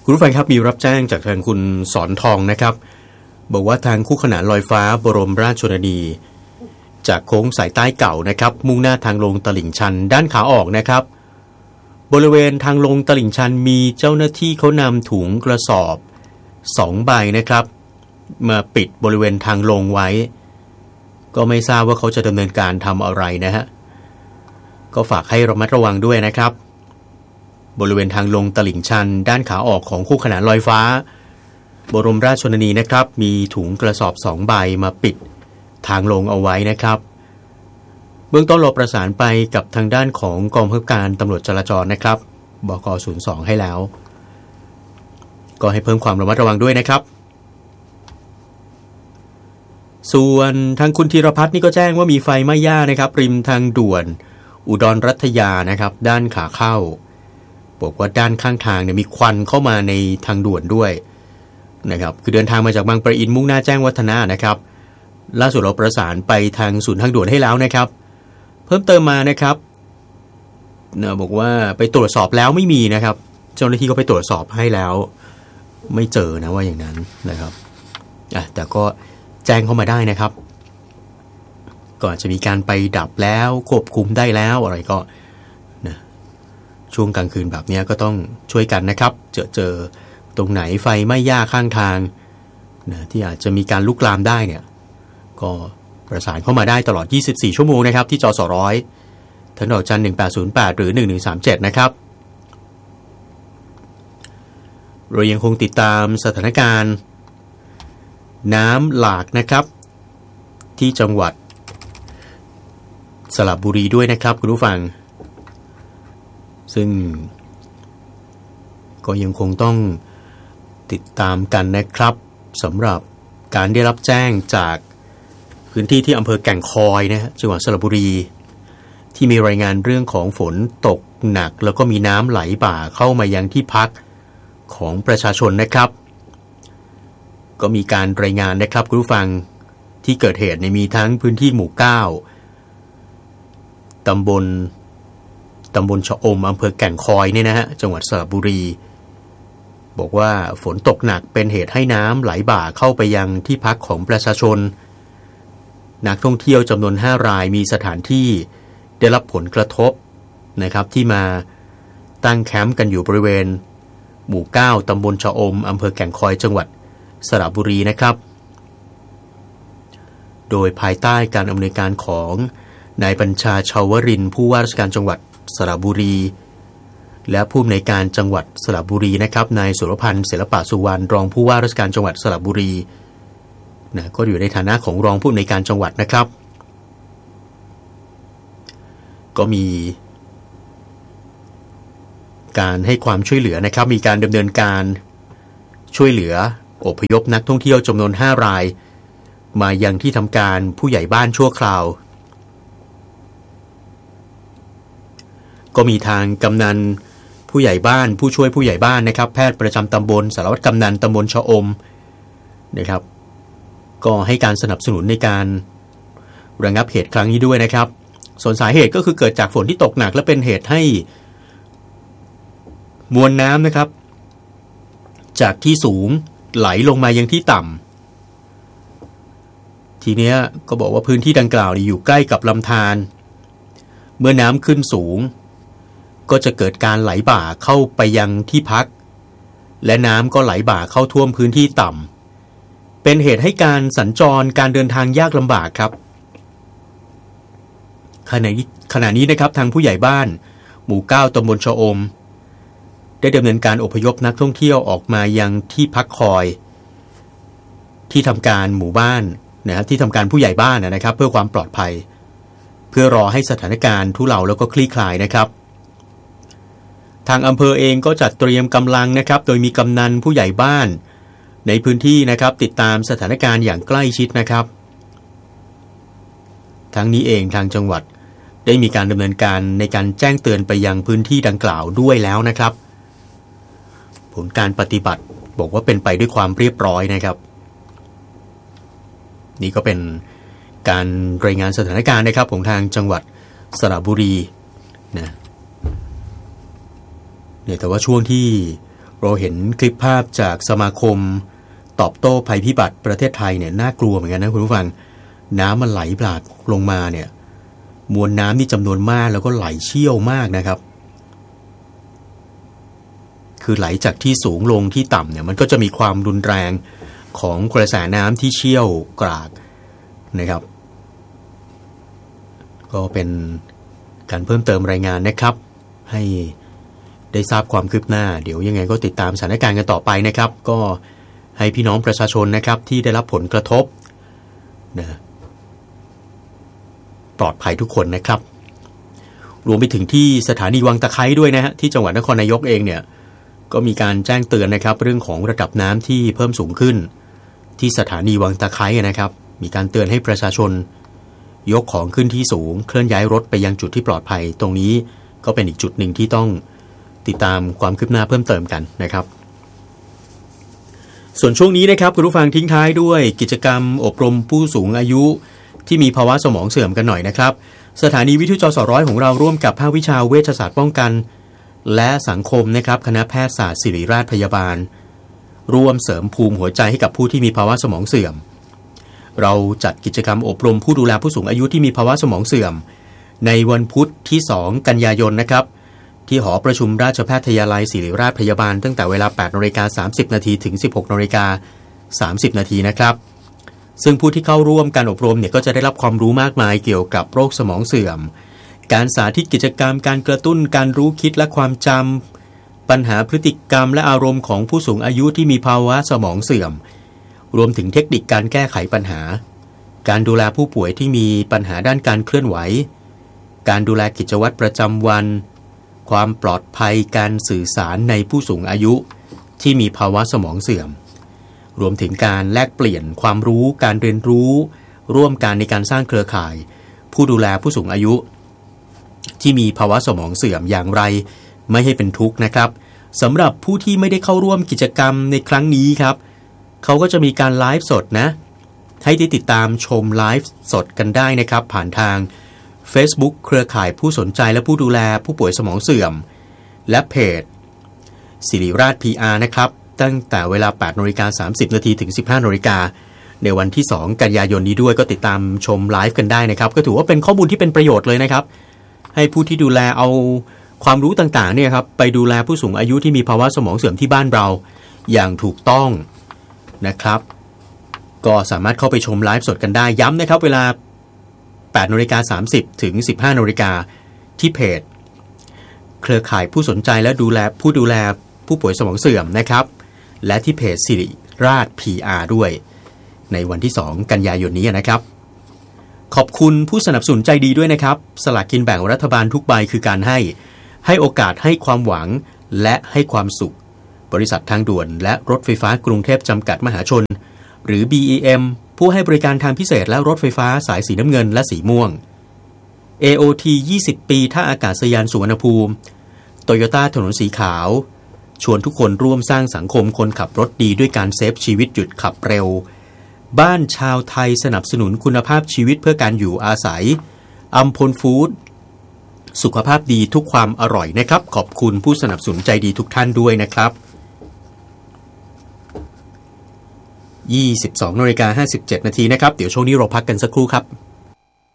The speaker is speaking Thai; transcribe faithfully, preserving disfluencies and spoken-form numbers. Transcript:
คุณผู้ฟังครับมีรับแจ้งจากทางคุณสอนทองนะครับบอกว่าทางคู่ขนานลอยฟ้าบรมราชชนนีจากโค้งสายใต้เก่านะครับมุ่งหน้าทางลงตลิ่งชันด้านขาออกนะครับบริเวณทางลงตลิ่งชันมีเจ้าหน้าที่เขานำถุงกระสอบสองใบนะครับมาปิดบริเวณทางลงไว้ก็ไม่ทราบว่าเขาจะดำเนินการทำอะไรนะฮะก็ฝากให้ระมัดระวังด้วยนะครับบริเวณทางลงตลิ่งชันด้านขาออกของคู่ขนานลอยฟ้าบรมราชชนนีนะครับมีถุงกระสอบสองใบมาปิดทางลงเอาไว้นะครับเบื้องต้นเราประสานไปกับทางด้านของกองบังคับการตำรวจจราจรนะครับบก.ศูนย์สองให้แล้วก็ให้เพิ่มความระมัดระวังด้วยนะครับส่วนทางคุณธีรพัฒน์นี่ก็แจ้งว่ามีไฟไหม้หญ้านะครับริมทางด่วนอุดรรัตยานะครับด้านขาเข้าบอกว่าด้านข้างทางเนี่ยมีควันเข้ามาในทางด่วนด้วยนะครับคือเดินทางมาจากบางปะอินมุ่งหน้าแจ้งวัฒนะนะครับล่าสุดเราประสานไปทางศูนย์ทางด่วนให้แล้วนะครับเพิ่มเติมมานะครับนะบอกว่าไปตรวจสอบแล้วไม่มีนะครับเจ้าหน้าที่ก็ไปตรวจสอบให้แล้วไม่เจอนะว่าอย่างนั้นนะครับอ่ะแต่ก็แจ้งเข้ามาได้นะครับก่อนจะมีการไปดับแล้วควบคุมได้แล้วอะไรก็นะช่วงกลางคืนแบบนี้ก็ต้องช่วยกันนะครับเจอเจอตรงไหนไฟไหม้หญ้าข้างทางนะที่อาจจะมีการลุกลามได้เนี่ยก็ประสานเข้ามาได้ตลอดยี่สิบสี่ชั่วโมงนะครับที่จสร้อยถนนดอกจันหนึ่งแปดศูนย์แปดหรือหนึ่งหนึ่งสามเจ็ดนะครับเรายังคงติดตามสถานการณ์น้ำหลากนะครับที่จังหวัดสระบุรีด้วยนะครับคุณผู้ฟังซึ่งก็ยังคงต้องติดตามกันนะครับสำหรับการได้รับแจ้งจากพื้นที่ที่อำเภอแก่งคอยนะฮะจังหวัดสระบุรีที่มีรายงานเรื่องของฝนตกหนักแล้วก็มีน้ำไหลบ่าเข้ามายังที่พักของประชาชนนะครับก็มีการรายงานนะครับคุณผู้ฟังที่เกิดเหตุในมีทั้งพื้นที่หมู่เก้าตำบลตำบลชะอมอำเภอแก่งคอยเนี่ยนะฮะจังหวัดสระบุรีบอกว่าฝนตกหนักเป็นเหตุให้น้ำไหลบ่าเข้าไปยังที่พักของประชาชนนักท่องเที่ยวจำนวนห้ารายมีสถานที่ได้รับผลกระทบนะครับที่มาตั้งแคมป์กันอยู่บริเวณหมู่เก้าตำบลชะอมอำเภอแก่งคอยจังหวัดสระบุรีนะครับโดยภายใต้การอำนวยการของนายบัญชาชาวรินทร์ผู้ว่าราชการจังหวัดสระบุรีและผู้อำนวยการจังหวัดสระบุรีนะครับนายสุรพันธ์ศิลปะสุวรรณรองผู้ว่าราชการจังหวัดสระบุรีนะก็อยู่ในฐานะของรองผู้อำนวยการจังหวัดนะครับก็มีการให้ความช่วยเหลือนะครับมีการดำเนินการช่วยเหลืออพยพนักท่องเที่ยวจำนวนห้ารายมายังที่ทำการผู้ใหญ่บ้านชั่วคราวก็มีทางกำนันผู้ใหญ่บ้านผู้ช่วยผู้ใหญ่บ้านนะครับแพทย์ประจำตำบลสารวัตรกำนันตำบลชะอมนะครับก็ให้การสนับสนุนในการระงับเหตุครั้งนี้ด้วยนะครับส่วนสาเหตุก็คือเกิดจากฝนที่ตกหนักและเป็นเหตุให้มวลน้ำนะครับจากที่สูงไหลลงมายังที่ต่ำทีนี้ก็บอกว่าพื้นที่ดังกล่าวอยู่ใกล้กับลำธารเมื่อน้ำขึ้นสูงก็จะเกิดการไหลบ่าเข้าไปยังที่พักและน้ำก็ไหลบ่าเข้าท่วมพื้นที่ต่ำเป็นเหตุให้การสัญจรการเดินทางยากลำบากครับขณะนี้ขณะนี้นะครับทางผู้ใหญ่บ้านหมู่เก้าตำบลชะอมได้ดำเนินการอพยพนักท่องเที่ยวออกมายังที่พักคอยที่ทำการหมู่บ้านนะครับที่ทำการผู้ใหญ่บ้านนะครับเพื่อความปลอดภัยเพื่อรอให้สถานการณ์ทุเลาแล้วก็คลี่คลายนะครับทางอำเภอเองก็จัดเตรียมกำลังนะครับโดยมีกำนันผู้ใหญ่บ้านในพื้นที่นะครับติดตามสถานการณ์อย่างใกล้ชิดนะครับทั้งนี้เองทางจังหวัดได้มีการดำเนินการในการแจ้งเตือนไปยังพื้นที่ดังกล่าวด้วยแล้วนะครับผลการปฏิบัติบอกว่าเป็นไปด้วยความเรียบร้อยนะครับนี่ก็เป็นการรายงานสถานการณ์นะครับของทางจังหวัดสระบุรีนะเนี่ยแต่ว่าช่วงที่เราเห็นคลิปภาพจากสมาคมตอบโต้ภัยพิบัติประเทศไทยเนี่ยน่ากลัวเหมือนกันนะคุณผู้ฟังน้ำมันไหลหลากลงมาเนี่ยมวลน้ำนี่จำนวนมากแล้วก็ไหลเชี่ยวมากนะครับคือไหลจากที่สูงลงที่ต่ำเนี่ยมันก็จะมีความรุนแรงของกระแสน้ำที่เชี่ยวกรากนะครับก็เป็นการเพิ่มเติมรายงานนะครับให้ได้ทราบความคืบหน้าเดี๋ยวยังไงก็ติดตามสถานการณ์กันต่อไปนะครับก็ให้พี่น้องประชาชนนะครับที่ได้รับผลกระทบนะปลอดภัยทุกคนนะครับรวมไปถึงที่สถานีวังตะไคร้ด้วยนะฮะที่จังหวัดนครนายกเองเนี่ยก็มีการแจ้งเตือนนะครับเรื่องของระดับน้ำที่เพิ่มสูงขึ้นที่สถานีวังตะไคร้นะครับมีการเตือนให้ประชาชนยกของขึ้นที่สูงเคลื่อนย้ายรถไปยังจุดที่ปลอดภัยตรงนี้ก็เป็นอีกจุดหนึ่งที่ต้องติดตามความคืบหน้าเพิ่มเติมกันนะครับส่วนช่วงนี้นะครับคุณผู้ฟังทิ้งท้ายด้วยกิจกรรมอบรมผู้สูงอายุที่มีภาวะสมองเสื่อมกันหน่อยนะครับสถานีวิทยุจสร้อยของเราร่วมกับภาควิชาเวชศาสตร์ป้องกันและสังคมนะครับคณะแพทยศาสตร์ศิริราชพยาบาลร่วมเสริมภูมิหัวใจให้กับผู้ที่มีภาวะสมองเสื่อมเราจัดกิจกรรมอบรมผู้ดูแลผู้สูงอายุที่มีภาวะสมองเสื่อมในวันพุธที่สองกันยายนนะครับที่หอประชุมราชแพทยาลัยศิริราชพยาบาลตั้งแต่เวลา แปดนาฬิกาสามสิบนาทีถึง สิบหกนาฬิกาสามสิบนาทีนะครับซึ่งผู้ที่เข้าร่วมการอบรมเนี่ยก็จะได้รับความรู้มากมายเกี่ยวกับโรคสมองเสื่อมการสาธิตกิจกรรมการกระตุ้นการรู้คิดและความจำปัญหาพฤติกรรมและอารมณ์ของผู้สูงอายุที่มีภาวะสมองเสื่อมรวมถึงเทคนิคการแก้ไขปัญหาการดูแลผู้ป่วยที่มีปัญหาด้านการเคลื่อนไหวการดูแลกิจวัตรประจำวันความปลอดภัยการสื่อสารในผู้สูงอายุที่มีภาวะสมองเสื่อมรวมถึงการแลกเปลี่ยนความรู้การเรียนรู้ร่วมกันในการสร้างเครือข่ายผู้ดูแลผู้สูงอายุที่มีภาวะสมองเสื่อมอย่างไรไม่ให้เป็นทุกข์นะครับสำหรับผู้ที่ไม่ได้เข้าร่วมกิจกรรมในครั้งนี้ครับเขาก็จะมีการไลฟ์สดนะให้ได้ติดตามชมไลฟ์สดกันได้นะครับผ่านทาง Facebook เครือข่ายผู้สนใจและผู้ดูแลผู้ป่วยสมองเสื่อมและเพจศิริราช พี อาร์ นะครับตั้งแต่เวลา แปดนาฬิกาสามสิบนาทีถึง สิบห้านาฬิกาในวันที่สองกันยายนนี้ด้วยก็ติดตามชมไลฟ์กันได้นะครับก็ถือว่าเป็นข้อมูลที่เป็นประโยชน์เลยนะครับให้ผู้ที่ดูแลเอาความรู้ต่างๆเนี่ยครับไปดูแลผู้สูงอายุที่มีภาวะสมองเสื่อมที่บ้านเราอย่างถูกต้องนะครับก็สามารถเข้าไปชมไลฟ์สดกันได้ย้ำนะครับเวลา แปดนาฬิกาสามสิบถึง สิบห้านาฬิกาที่เพจเครือข่ายผู้สนใจและดูแลผู้ดูแลผู้ป่วยสมองเสื่อมนะครับและที่เพจศิริราช พี อาร์ ด้วยในวันที่สองกันยายนนี้นะครับขอบคุณผู้สนับสนุนใจดีด้วยนะครับสลากกินแบ่งรัฐบาลทุกใบคือการให้ให้โอกาสให้ความหวังและให้ความสุขบริษัททางด่วนและรถไฟฟ้ากรุงเทพจำกัดมหาชนหรือ บี อี เอ็ม ผู้ให้บริการทางพิเศษและรถไฟฟ้าสายสีน้ำเงินและสีม่วง เอ โอ ที ยี่สิบ ปีท่าอากาศยานสุวรรณภูมิ Toyota ถนนสีขาวชวนทุกคนร่วมสร้างสังคมคนขับรถดีด้วยการเซฟชีวิตหยุดขับเร็วบ้านชาวไทยสนับสนุนคุณภาพชีวิตเพื่อการอยู่อาศัยอัมพลฟู้ดสุขภาพดีทุกความอร่อยนะครับขอบคุณผู้สนับสนุนใจดีทุกท่านด้วยนะครับ ยี่สิบสองนาฬิกาห้าสิบเจ็ดนาทีนะครับเดี๋ยวช่วงนี้เราพักกันสักครู่ครับ